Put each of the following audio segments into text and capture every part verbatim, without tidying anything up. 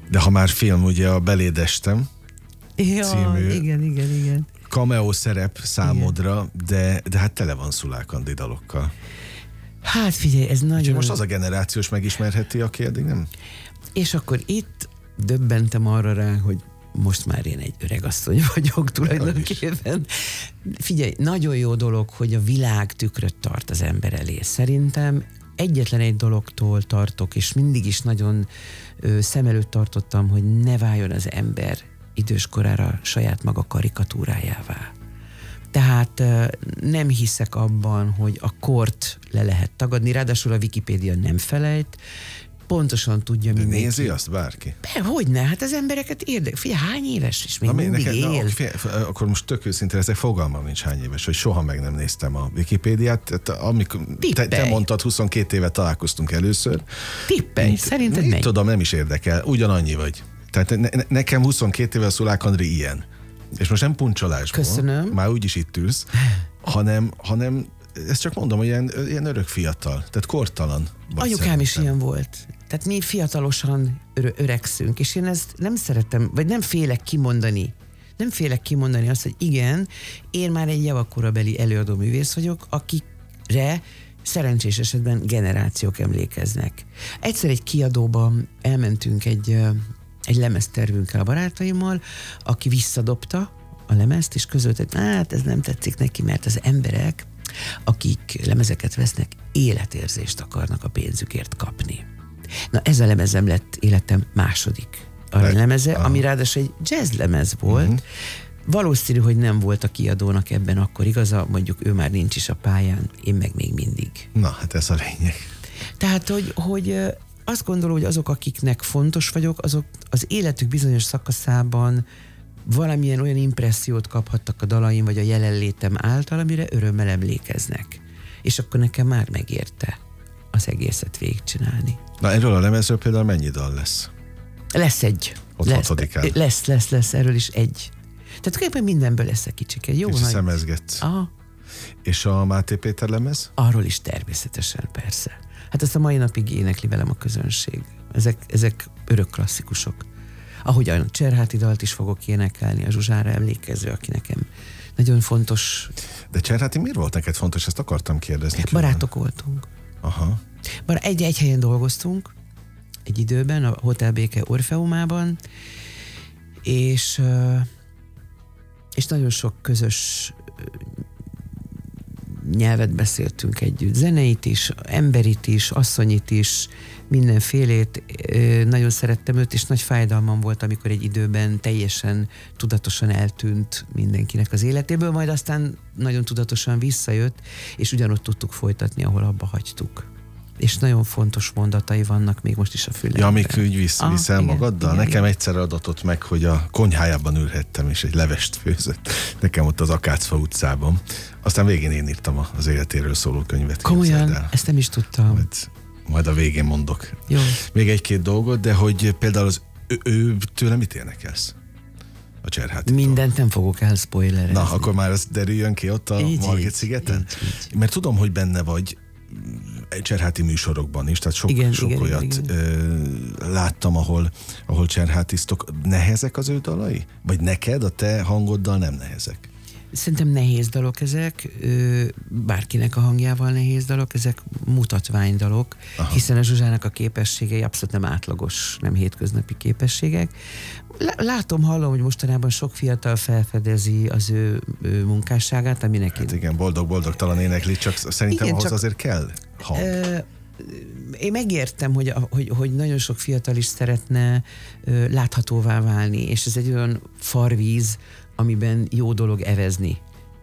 De ha már film, ugye a Beléd estem ja, című igen, igen, igen. cameo szerep számodra, de, de hát tele van Szulák Andi dalokkal. Hát figyelj, ez nagyon... Úgyhogy most az a generációs megismerheti, aki eddig nem? És akkor itt döbbentem arra rá, hogy most már én egy öreg asszony vagyok tulajdonképpen. Figyelj, nagyon jó dolog, hogy a világ tükröt tart az ember elé. Szerintem egyetlen egy dologtól tartok, és mindig is nagyon ö, szem előtt tartottam, hogy ne váljon az ember időskorára saját maga karikatúrájává. Tehát ö, nem hiszek abban, hogy a kort le lehet tagadni, ráadásul a Wikipédia nem felejt, pontosan tudja de mindenki. Nézi azt bárki? Be, hogyne, hát az embereket érdekel. Figyelj, hány éves is még na, mindig neked, él? Na, figyelj, akkor most tök őszintén, ezek fogalmam nincs hány éves, hogy soha meg nem néztem a Wikipédiát. Tehát, amikor te, te mondtad, huszonkét éve találkoztunk először. Tippelj, szerinted mennyi? mennyi? Tudom, nem is érdekel, ugyanannyi vagy. Tehát ne, ne, nekem huszonkét éve a Szulák Andri ilyen. És most nem puncsolásból, köszönöm. Már úgyis itt ülsz, hanem, hanem ezt csak mondom, hogy ilyen, ilyen örök fiatal, tehát kortalan. Anyukám is ilyen volt. Tehát mi fiatalosan ö- öregszünk, és én ezt nem szeretem, vagy nem félek kimondani. Nem félek kimondani azt, hogy igen, én már egy javakorabeli előadó művész vagyok, akikre szerencsés esetben generációk emlékeznek. Egyszer egy kiadóban elmentünk egy, egy lemeztervünkkel a barátaimmal, aki visszadobta a lemezt, és közölte, hogy hát ez nem tetszik neki, mert az emberek, akik lemezeket vesznek, életérzést akarnak a pénzükért kapni. Na ez a lemezem lett életem második aranylemeze, ami ráadásul egy jazz lemez volt. Uh-huh. Valószínű, hogy nem volt a kiadónak ebben akkor igaza, mondjuk ő már nincs is a pályán, én meg még mindig. Na, hát ez a lényeg. Tehát, hogy, hogy azt gondolom, hogy azok, akiknek fontos vagyok, azok az életük bizonyos szakaszában valamilyen olyan impressziót kaphattak a dalaim, vagy a jelenlétem által, amire örömmel emlékeznek. És akkor nekem már megérte az egészet végigcsinálni. Na, erről a lemezről például mennyi dal lesz? Lesz egy. Ott lesz, hatodikán. lesz, lesz, lesz, erről is egy. Tehát tulajdonképpen mindenből lesz egy kicsike. Jó, és nagy... szemezgetsz. Aha. És a Máté Péter lemez? Arról is természetesen, persze. Hát ezt a mai napig énekli velem a közönség. Ezek, ezek örök klasszikusok. Ahogy a Cserháti dalt is fogok énekelni, a Zsuzsára emlékező, aki nekem nagyon fontos. De Cserháti miért volt neked fontos? Ezt akartam kérdezni. Barátok külön. voltunk. Aha. Egy-egy helyen dolgoztunk, egy időben, a Hotel Béke Orfeumában, és, és nagyon sok közös nyelvet beszéltünk együtt. Zeneit is, emberit is, asszonyit is, mindenfélét. Nagyon szerettem őt, és nagy fájdalmam volt, amikor egy időben teljesen tudatosan eltűnt mindenkinek az életéből, majd aztán nagyon tudatosan visszajött, és ugyanott tudtuk folytatni, ahol abba hagytuk. És nagyon fontos mondatai vannak még most is a fülemben. Ja, amik úgy visz, ah, viszel igen, magaddal? Igen, Nekem igen. egyszer adatott meg, hogy a konyhájában ülhettem, és egy levest főzött. Nekem ott az Akácfa utcában. Aztán végén én írtam az életéről szóló könyvet. Komolyan? Ezt nem is tudtam. Majd, majd a végén mondok. Jó. Még egy-két dolgot, de hogy például az ő, ő tőle mit énekelsz? A Cserhátitól. Mindent nem fogok elspoilerezni. Na, akkor már ez derüljön ki ott a Margit-szigeten? Mert tudom, hogy benne vagy Cserháti műsorokban is, tehát sok, igen, sok igen, olyat igen. Ö, láttam, ahol, ahol cserhátisztok. Nehezek az ő dalai? Vagy neked, a te hangoddal nem nehezek? Szerintem nehéz dalok ezek, bárkinek a hangjával nehéz dalok, ezek mutatványdalok, aha. hiszen a Zsuzsának a képességei abszolút nem átlagos, nem hétköznapi képességek. Látom, hallom, hogy mostanában sok fiatal felfedezi az ő, ő munkásságát, ami neki... Hát igen, boldog-boldogtalan énekli, csak szerintem igen, ahhoz csak, azért kell hang. Ö, én megértem, hogy, hogy, hogy nagyon sok fiatal is szeretne ö, láthatóvá válni, és ez egy olyan farvíz, amiben jó dolog evezni.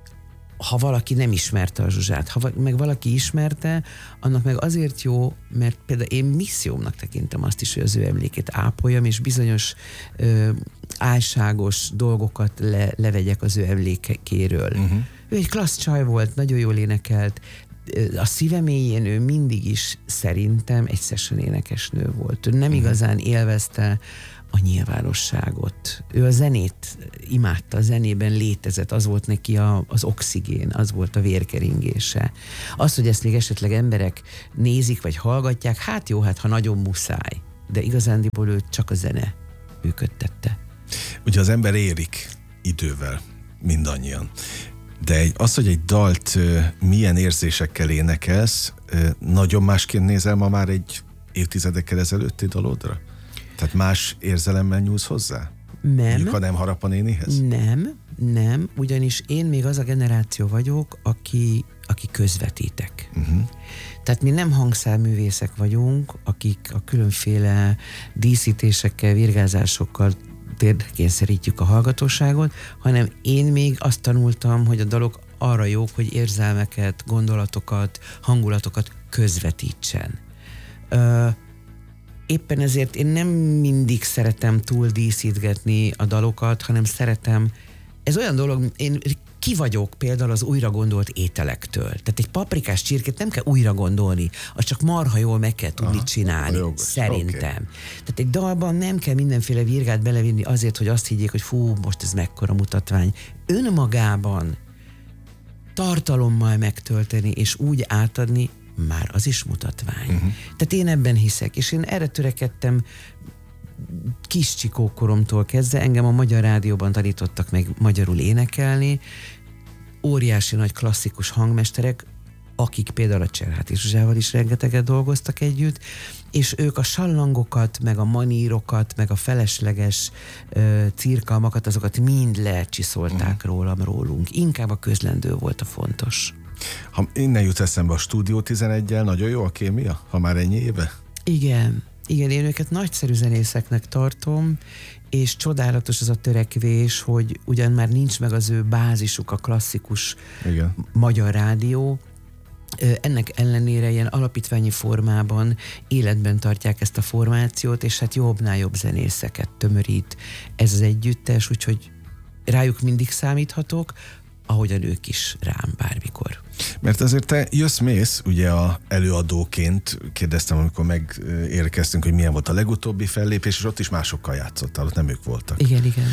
Ha valaki nem ismerte a Zsuzsát, ha meg valaki ismerte, annak meg azért jó, mert például én missziómnak tekintem azt is, hogy az ő emlékét ápoljam, és bizonyos ö, álságos dolgokat le, levegyek az ő emlékéről. Uh-huh. Ő egy klassz csaj volt, nagyon jól énekelt, a szíve mélyén ő mindig is szerintem egy session énekesnő volt. Ő nem uh-huh. igazán élvezte a nyilvánosságot. Ő a zenét imádta, a zenében létezett, az volt neki a, az oxigén, az volt a vérkeringése. Az, hogy ezt még esetleg emberek nézik, vagy hallgatják, hát jó, hát ha nagyon muszáj, de igazándiból ő csak a zene működtette. Ugye az ember érik idővel, mindannyian. De egy, az, hogy egy dalt milyen érzésekkel énekelsz, nagyon másként nézel ma már egy évtizedekkel ezelőtti dalodra? Tehát más érzelemmel nyúlsz hozzá? Nem. Mondjuk, ha nem Harap a nénihez? Nem, nem, ugyanis én még az a generáció vagyok, aki, aki közvetítek. Uh-huh. Tehát mi nem hangszárművészek vagyunk, akik a különféle díszítésekkel, virgázásokkal térdekényszerítjük a hallgatóságot, hanem én még azt tanultam, hogy a dalok arra jók, hogy érzelmeket, gondolatokat, hangulatokat közvetítsen. Ö, éppen ezért én nem mindig szeretem túl díszítgetni a dalokat, hanem szeretem, ez olyan dolog, én ki vagyok például az újra gondolt ételektől. Tehát egy paprikás csirkét nem kell újra gondolni, azt csak marha jól meg kell tudni Aha, csinálni, jogos, szerintem. Okay. Tehát egy dalban nem kell mindenféle virgát belevinni azért, hogy azt higgyék, hogy fú, most ez mekkora mutatvány. Önmagában tartalommal megtölteni és úgy átadni, már az is mutatvány. Uh-huh. Tehát én ebben hiszek, és én erre törekedtem kis csikókoromtól kezdve. Engem a Magyar Rádióban tanítottak meg magyarul énekelni, óriási nagy klasszikus hangmesterek, akik például a Cserháti Zsuzsával is rengeteget dolgoztak együtt, és ők a sallangokat, meg a manírokat, meg a felesleges ö, cirkalmakat, azokat mind lecsiszolták uh-huh. rólam, rólunk. Inkább a közlendő volt a fontos. Ha innen jut eszembe, a Stúdió tizeneggyel nagyon jó a kémia, ha már ennyi éve? Igen, igen, én őket nagyszerű zenészeknek tartom, és csodálatos az a törekvés, hogy ugyan már nincs meg az ő bázisuk, a klasszikus igen. magyar rádió, ennek ellenére ilyen alapítványi formában életben tartják ezt a formációt, és hát jobbnál jobb zenészeket tömörít ez az együttes, úgyhogy rájuk mindig számíthatok, ahogyan ők is rám bármikor. Mert azért te jössz-mész, ugye a előadóként, kérdeztem, amikor megérkeztünk, hogy milyen volt a legutóbbi fellépés, és ott is másokkal játszottál, ott nem ők voltak. Igen, igen.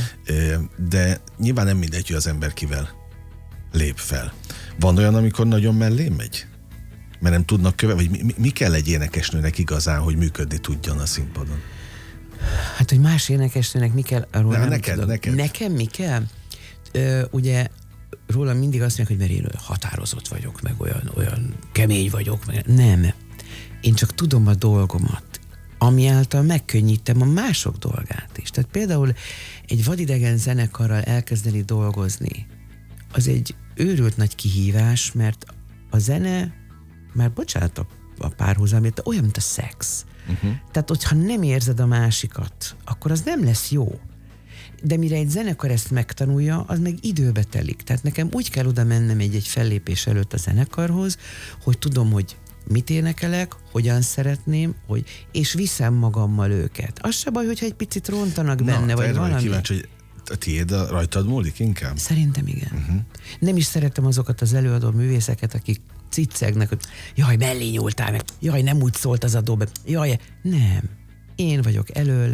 De nyilván nem mindegy, hogy az ember kivel lép fel. Van olyan, amikor nagyon mellé megy? Mert nem tudnak követni, vagy mi, mi kell egy énekesnőnek igazán, hogy működni tudjon a színpadon? Hát, hogy más énekesnőnek mi kell, arról ne, nem neked, tudok. Neked. Nekem mi kell? Ö, ugye rólam mindig azt mondják, hogy mert én határozott vagyok, meg olyan, olyan kemény vagyok. Meg nem. Én csak tudom a dolgomat, ami által megkönnyítem a mások dolgát is. Tehát például egy vadidegen zenekarral elkezdeni dolgozni, az egy őrült nagy kihívás, mert a zene, már bocsánat a, a párhuzamért, de olyan, mint a szex. Uh-huh. Tehát, hogyha nem érzed a másikat, akkor az nem lesz jó. De mire egy zenekar ezt megtanulja, az meg időbe telik. Tehát nekem úgy kell oda mennem egy-egy fellépés előtt a zenekarhoz, hogy tudom, hogy mit énekelek, hogyan szeretném, hogy, és viszem magammal őket. Az se baj, hogyha egy picit rontanak benne, Na, vagy valami. Kíváncsi, hogy a tiéd a rajtad múlik inkább? Szerintem igen. Uh-huh. Nem is szeretem azokat az előadó művészeket, akik ciccegnek, hogy jaj, mellé nyúltál meg, jaj, nem úgy szólt az a dob, jaj, nem. Én vagyok elől,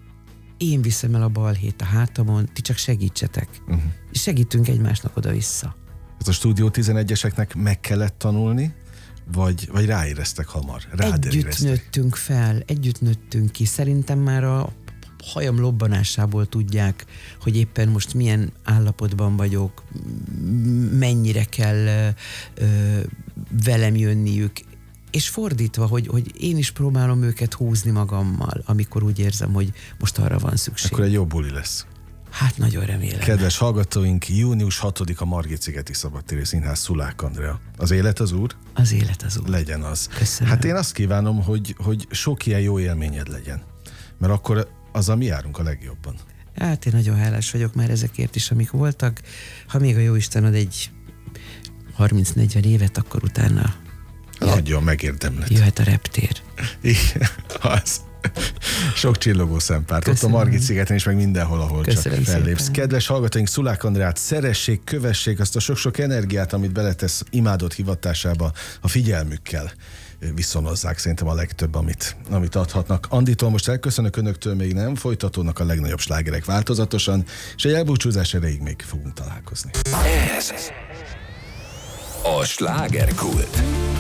én viszem el a balhét a hátamon, ti csak segítsetek. Uh-huh. És segítünk egymásnak oda-vissza. Ez a Stúdió tizenegyeseknek meg kellett tanulni, vagy, vagy ráéreztek hamar? Rád együtt éreztek. nőttünk fel, együtt nőttünk ki. Szerintem már a hajam lobbanásából tudják, hogy éppen most milyen állapotban vagyok, mennyire kell ö, velem jönniük. És fordítva, hogy, hogy én is próbálom őket húzni magammal, amikor úgy érzem, hogy most arra van szükség. Akkor egy jó buli lesz. Hát nagyon remélem. Kedves hallgatóink, június hatodika Margit-szigeti Szabadtéri Színház, Szulák Andrea. Az élet az úr? Az élet az úr. Legyen az. Köszönöm. Hát én azt kívánom, hogy, hogy sok ilyen jó élményed legyen. Mert akkor azzal mi járunk a legjobban. Hát én nagyon hálás vagyok már ezekért is, amik voltak. Ha még a jóisten ad egy harminc-negyven évet, akkor utána nagyon megérdemlet. Jöhet a reptér. Igen, az. Sok csillogó szempárt. Köszönöm. Ott a Margit-szigeten is, meg mindenhol, ahol Köszönöm csak fellépsz. Szépen. Kedves hallgatóink, Szulák Andreát szeressék, kövessék azt a sok-sok energiát, amit beletesz imádott hivatásába, a figyelmükkel viszonozzák szerintem a legtöbb, amit, amit adhatnak. Anditól most elköszönök, önöktől még nem, folytatódnak a legnagyobb slágerek változatosan, és egy elbúcsúzás erejéig még fogunk találkozni. Ez a Slágerkult.